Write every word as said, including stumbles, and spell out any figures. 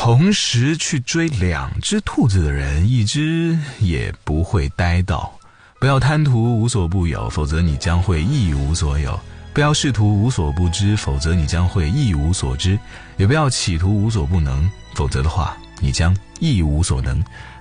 同时去追两只兔子的人，一只也不会呆到。不要贪图无所不有，否则你将会一无所有；不要试图无所不知，否则你将会一无所知；也不要企图无所不能，否则的话你将一无所能。